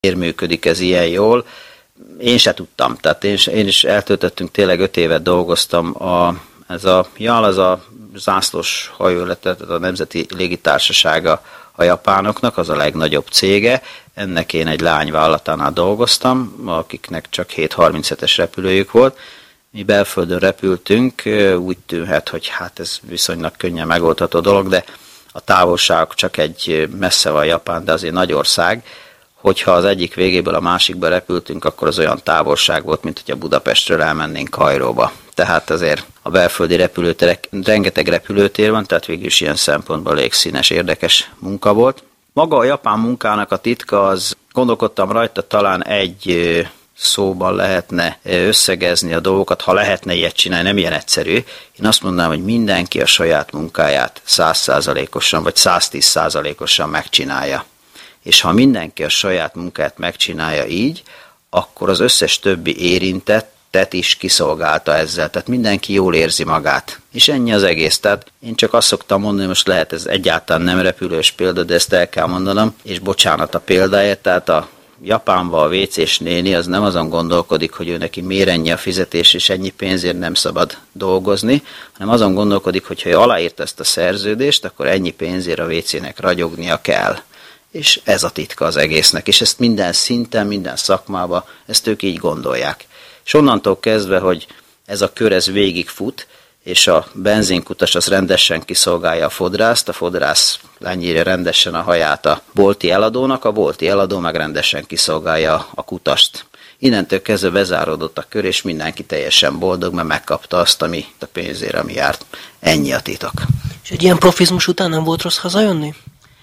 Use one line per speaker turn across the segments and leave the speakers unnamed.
miért működik ez ilyen jól. Én se tudtam, tehát én is eltöltöttünk, tényleg 5 évet dolgoztam, ez a JAL, az a zászlós hajóletet, a Nemzeti Légitársasága a japánoknak, az a legnagyobb cége. Ennek én egy lányvállalatánál dolgoztam, akiknek csak 737-es repülőjük volt. Mi belföldön repültünk, úgy tűnhet, hogy hát ez viszonylag könnyen megoldható dolog, de a távolság csak egy messze van Japán, de azért nagy ország. Hogyha az egyik végéből a másikba repültünk, akkor az olyan távolság volt, mint hogyha Budapestről elmennénk Kairóba. Tehát azért a belföldi repülőterek, rengeteg repülőtér van, tehát végül is ilyen szempontból elég színes, érdekes munka volt. Maga a japán munkának a titka, az gondolkodtam rajta, talán egy szóban lehetne összegezni a dolgokat, ha lehetne ilyet csinálni, nem ilyen egyszerű. Én azt mondanám, hogy mindenki a saját munkáját 100%-osan vagy 110%-osan megcsinálja. És ha mindenki a saját munkát megcsinálja így, akkor az összes többi érintettet is kiszolgálta ezzel. Tehát mindenki jól érzi magát. És ennyi az egész. Tehát én csak azt szoktam mondani, most lehet ez egyáltalán nem repülős példa, de ezt el kell mondanom, és bocsánat a példáért, tehát a Japánban a WC-s néni az nem azon gondolkodik, hogy ő neki miért ennyi a fizetés, és ennyi pénzért nem szabad dolgozni, hanem azon gondolkodik, hogy ha ő aláírt ezt a szerződést, akkor ennyi pénzért a WC-nek ragyognia kell. És ez a titka az egésznek, és ezt minden szinten, minden szakmában, ezt ők így gondolják. És onnantól kezdve, hogy ez a kör ez végig fut, és a benzinkutas az rendesen kiszolgálja a fodrász lenyírja rendesen a haját a bolti eladónak, a bolti eladó meg rendesen kiszolgálja a kutast. Innentől kezdve bezáródott a kör, és mindenki teljesen boldog, mert megkapta azt, ami a pénzére, ami járt. Ennyi a titok.
És egy ilyen profizmus után nem volt rossz hazajönni?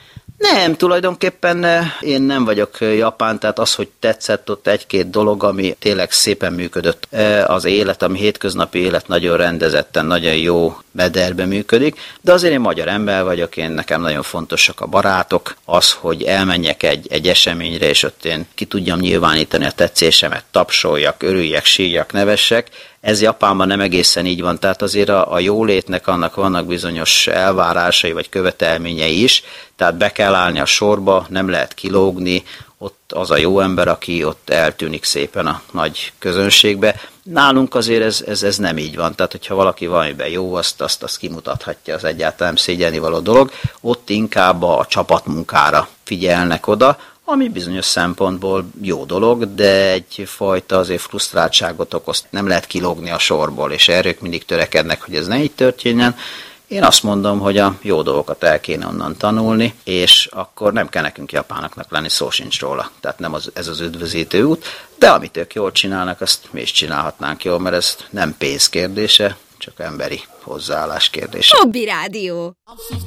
Nem, tulajdonképpen én nem vagyok japán, tehát az, hogy tetszett ott egy-két dolog, ami tényleg szépen működött. Az élet, ami hétköznapi élet nagyon rendezetten, nagyon jó mederbe működik, de azért én magyar ember vagyok, nekem nagyon fontosak a barátok, az, hogy elmenjek egy eseményre, és ott én ki tudjam nyilvánítani a tetszésemet, tapsoljak, örüljek, sírjak, nevessek. Ez Japánban nem egészen így van, tehát azért a jólétnek annak vannak bizonyos elvárásai vagy követelményei is, tehát be kell állni a sorba, nem lehet kilógni, ott az a jó ember, aki ott eltűnik szépen a nagy közönségbe. Nálunk azért ez nem így van, tehát hogyha valaki valamiben jó, azt kimutathatja, az egyáltalán nem szégyelnivaló dolog, ott inkább a csapatmunkára figyelnek oda, ami bizonyos szempontból jó dolog, de egyfajta azért frusztráltságot okoz. Nem lehet kilógni a sorból, és erről mindig törekednek, hogy ez ne így történjen. Én azt mondom, hogy a jó dolgokat el kéne onnan tanulni, és akkor nem kell nekünk japánoknak lenni, szó sincs róla. Tehát nem ez az üdvözítő út, de amit ők jól csinálnak, azt mi is csinálhatnánk jól, mert ez nem pénz kérdése, csak emberi hozzáállás kérdése.
Hobby Rádió.